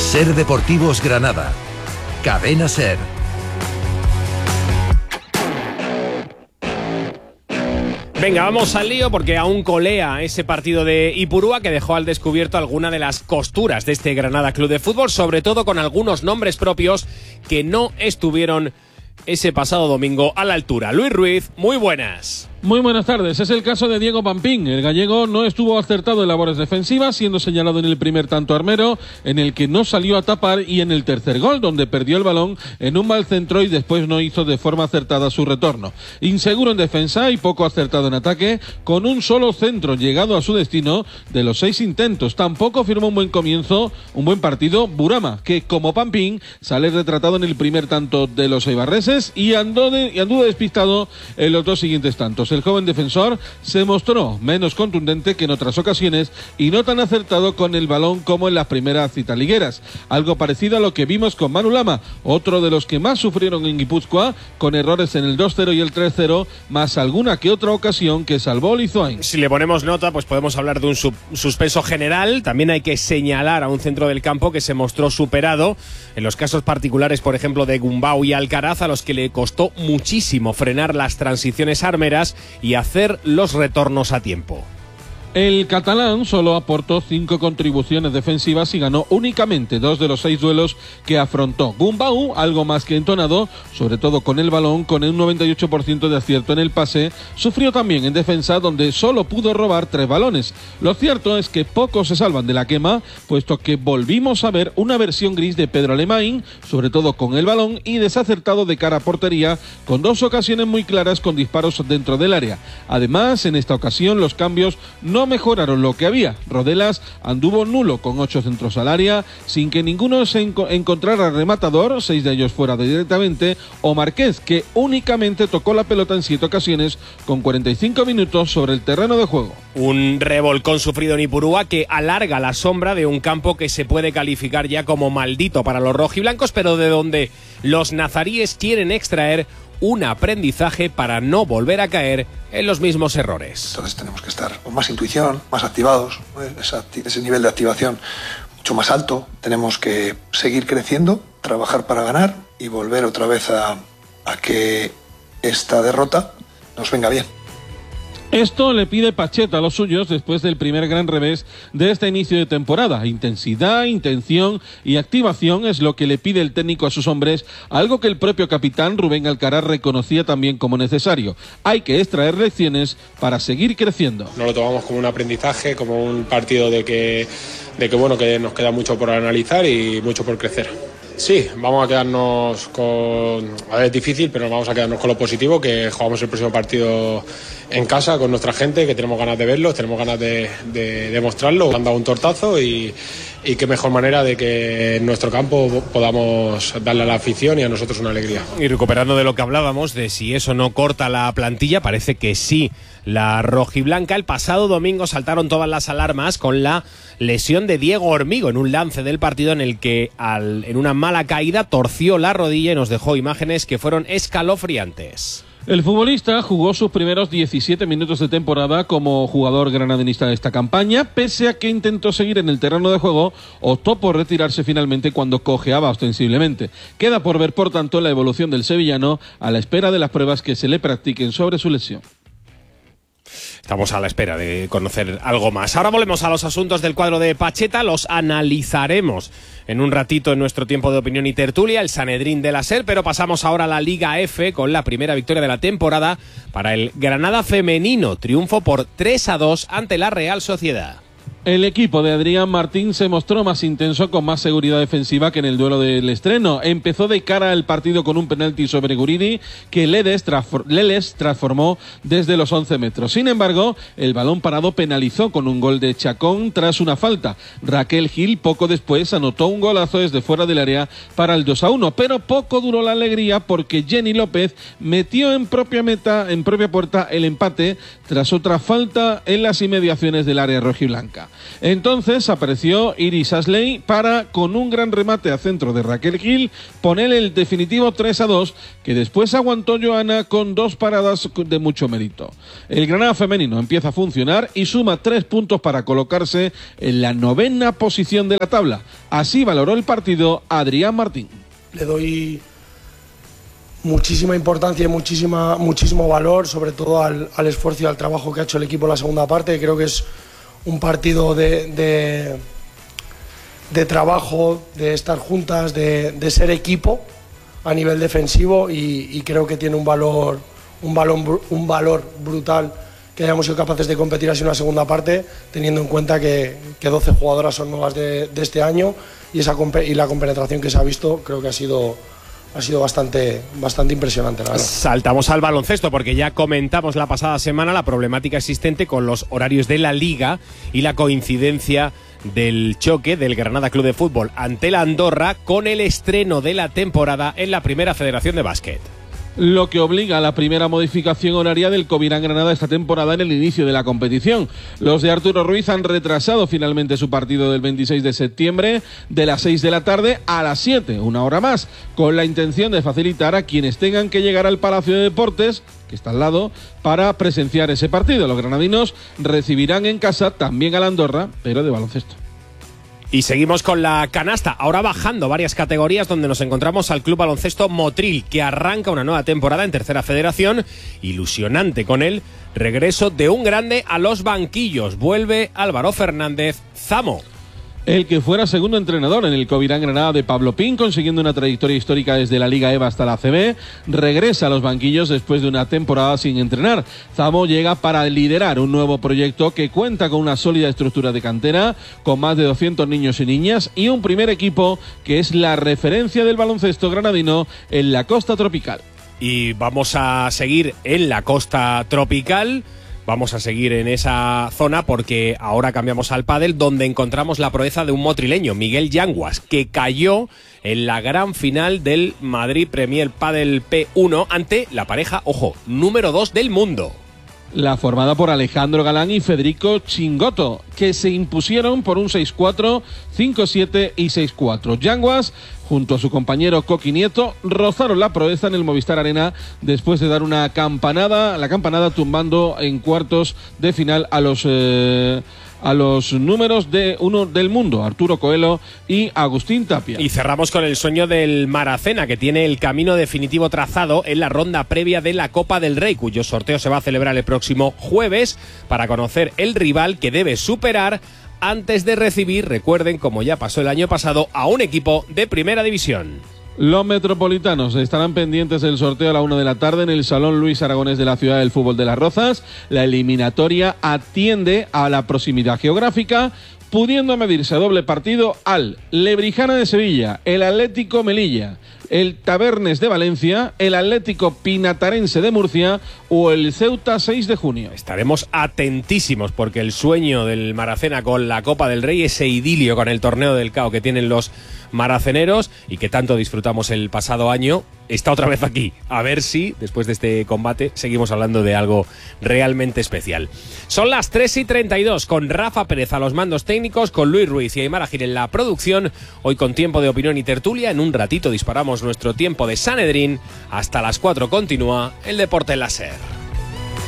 Ser Deportivos Granada. Cadena Ser. Venga, vamos al lío porque aún colea ese partido de Ipurúa que dejó al descubierto alguna de las costuras de este Granada Club de Fútbol, sobre todo con algunos nombres propios que no estuvieron ese pasado domingo a la altura. Luis Ruiz, muy buenas. Muy buenas tardes. Es el caso de Diego Pampín. El gallego no estuvo acertado en labores defensivas, siendo señalado en el primer tanto armero, en el que no salió a tapar, y en el tercer gol, donde perdió el balón en un mal centro y después no hizo de forma acertada su retorno. Inseguro en defensa y poco acertado en ataque, con un solo centro llegado a su destino de los 6 intentos. Tampoco firmó un buen comienzo, un buen partido Burama, que como Pampín sale retratado en el primer tanto de los eibarreses y anduvo despistado en los 2 siguientes tantos. El joven defensor se mostró menos contundente que en otras ocasiones y no tan acertado con el balón como en las primeras citas ligueras. Algo parecido a lo que vimos con Manu Lama, otro de los que más sufrieron en Guipúzcoa, con errores en el 2-0 y el 3-0, más alguna que otra ocasión que salvó Lizoain. Si le ponemos nota, pues podemos hablar de un suspenso general. También hay que señalar a un centro del campo que se mostró superado en los casos particulares, por ejemplo, de Gumbau y Alcaraz, a los que le costó muchísimo frenar las transiciones armeras y hacer los retornos a tiempo. El catalán solo aportó 5 contribuciones defensivas y ganó únicamente 2 de los 6 duelos que afrontó. Gumbau, algo más que entonado, sobre todo con el balón, con un 98% de acierto en el pase, sufrió también en defensa, donde solo pudo robar 3 balones. Lo cierto es que pocos se salvan de la quema, puesto que volvimos a ver una versión gris de Pedro Alemán, sobre todo con el balón, y desacertado de cara a portería, con 2 ocasiones muy claras con disparos dentro del área. Además, en esta ocasión los cambios no mejoraron lo que había. Rodelas anduvo nulo con 8 centros al área, sin que ninguno se encontrara rematador, 6 de ellos fuera directamente, o Márquez, que únicamente tocó la pelota en 7 ocasiones, con 45 minutos sobre el terreno de juego. Un revolcón sufrido en Ipurúa que alarga la sombra de un campo que se puede calificar ya como maldito para los rojiblancos, pero de donde los nazaríes quieren extraer un aprendizaje para no volver a caer en los mismos errores. Entonces tenemos que estar con más intuición, más activados, ese nivel de activación mucho más alto. Tenemos que seguir creciendo, trabajar para ganar y volver otra vez a que esta derrota nos venga bien. Esto le pide Pacheta a los suyos después del primer gran revés de este inicio de temporada. Intensidad, intención y activación es lo que le pide el técnico a sus hombres, algo que el propio capitán Rubén Alcaraz reconocía también como necesario. Hay que extraer lecciones para seguir creciendo. No lo tomamos como un aprendizaje, como un partido de que nos queda mucho por analizar y mucho por crecer. Sí, vamos a quedarnos con... A ver, es difícil, pero vamos a quedarnos con lo positivo, que jugamos el próximo partido en casa con nuestra gente, que tenemos ganas de verlo, tenemos ganas de demostrarlo. Han dado un tortazo y qué mejor manera de que en nuestro campo podamos darle a la afición y a nosotros una alegría. Y recuperando de lo que hablábamos, de si eso no corta la plantilla, parece que sí. La rojiblanca, el pasado domingo saltaron todas las alarmas con la lesión de Diego Hormigo en un lance del partido en el que en una mala caída torció la rodilla y nos dejó imágenes que fueron escalofriantes. El futbolista jugó sus primeros 17 minutos de temporada como jugador granadinista de esta campaña, pese a que intentó seguir en el terreno de juego, optó por retirarse finalmente cuando cojeaba ostensiblemente. Queda por ver, por tanto, la evolución del sevillano a la espera de las pruebas que se le practiquen sobre su lesión. Estamos a la espera de conocer algo más. Ahora volvemos a los asuntos del cuadro de Pacheta, los analizaremos en un ratito en nuestro tiempo de opinión y tertulia, el Sanedrín de la SER, pero pasamos ahora a la Liga F con la primera victoria de la temporada para el Granada femenino, triunfo por 3-2 ante la Real Sociedad. El equipo de Adrián Martín se mostró más intenso, con más seguridad defensiva que en el duelo del estreno. Empezó de cara al partido con un penalti sobre Guridi que Leles transformó desde los 11 metros. Sin embargo, el balón parado penalizó con un gol de Chacón tras una falta. Raquel Gil poco después anotó un golazo desde fuera del área para el 2-1, pero poco duró la alegría porque Jenny López metió en propia puerta el empate tras otra falta en las inmediaciones del área rojiblanca. Entonces apareció Iris Ashley para, con un gran remate a centro de Raquel Gil, poner el definitivo 3-2, que después aguantó Joana con 2 paradas de mucho mérito. El Granada femenino empieza a funcionar y suma 3 puntos para colocarse en la 9ª posición de la tabla. Así valoró el partido Adrián Martín. Le doy muchísima importancia y muchísimo valor, sobre todo al esfuerzo y al trabajo que ha hecho el equipo en la segunda parte. Creo que es un partido de trabajo, de estar juntas, de ser equipo a nivel defensivo, y creo que tiene un valor brutal que hayamos sido capaces de competir así en una segunda parte, teniendo en cuenta que 12 jugadoras son nuevas de este año, y la compenetración que se ha visto creo que ha sido bastante impresionante, la verdad. Saltamos al baloncesto porque ya comentamos la pasada semana la problemática existente con los horarios de la Liga y la coincidencia del choque del Granada Club de Fútbol ante la Andorra con el estreno de la temporada en la Primera Federación de Básquet. Lo que obliga a la primera modificación horaria del Covirán Granada esta temporada en el inicio de la competición. Los de Arturo Ruiz han retrasado finalmente su partido del 26 de septiembre de las 6 de la tarde a las 7, una hora más, con la intención de facilitar a quienes tengan que llegar al Palacio de Deportes, que está al lado, para presenciar ese partido. Los granadinos recibirán en casa también a la Andorra, pero de baloncesto. Y seguimos con la canasta, ahora bajando varias categorías, donde nos encontramos al Club Baloncesto Motril, que arranca una nueva temporada en Tercera Federación, ilusionante con el regreso de un grande a los banquillos. Vuelve Álvaro Fernández Zamo. El que fuera segundo entrenador en el Covirán Granada de Pablo Pin, consiguiendo una trayectoria histórica desde la Liga EVA hasta la ACB, regresa a los banquillos después de una temporada sin entrenar. Zamo llega para liderar un nuevo proyecto que cuenta con una sólida estructura de cantera, con más de 200 niños y niñas, y un primer equipo que es la referencia del baloncesto granadino en la costa tropical. Y vamos a seguir en la costa tropical. Vamos a seguir en esa zona porque ahora cambiamos al pádel, donde encontramos la proeza de un motrileño, Miguel Yanguas, que cayó en la gran final del Madrid Premier Padel P1 ante la pareja, ojo, número 2 del mundo. La formada por Alejandro Galán y Federico Chingotto, que se impusieron por un 6-4, 5-7 y 6-4. Yanguas, junto a su compañero Coqui Nieto, rozaron la proeza en el Movistar Arena después de dar la campanada tumbando en cuartos de final a los números de uno del mundo, Arturo Coelho y Agustín Tapia. Y cerramos con el sueño del Maracena, que tiene el camino definitivo trazado en la ronda previa de la Copa del Rey, cuyo sorteo se va a celebrar el próximo jueves para conocer el rival que debe superar antes de recibir, recuerden, como ya pasó el año pasado, a un equipo de primera división. Los metropolitanos estarán pendientes del sorteo a la 1 de la tarde en el Salón Luis Aragonés de la Ciudad del Fútbol de Las Rozas. La eliminatoria atiende a la proximidad geográfica, pudiendo medirse a doble partido al Lebrijana de Sevilla, el Atlético Melilla, el Tabernes de Valencia, el Atlético Pinatarense de Murcia o el Ceuta 6 de junio. Estaremos atentísimos porque el sueño del Maracena con la Copa del Rey, ese idilio con el torneo del CAO que tienen los maraceneros y que tanto disfrutamos el pasado año, está otra vez aquí. A ver si, después de este combate, seguimos hablando de algo realmente especial. Son las 3:32 con Rafa Pérez a los mandos técnicos, con Luis Ruiz y Aymar Agir en la producción. Hoy con tiempo de opinión y tertulia. En un ratito disparamos nuestro tiempo de Sanedrín. Hasta las 4 continúa el deporte en la SER.